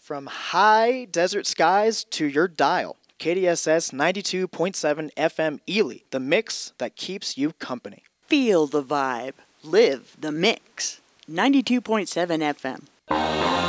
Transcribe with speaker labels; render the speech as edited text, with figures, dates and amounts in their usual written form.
Speaker 1: From high desert skies to your dial. KDSS 92.7 FM Ely, the mix that keeps you company.
Speaker 2: Feel the vibe. Live the mix. 92.7 FM.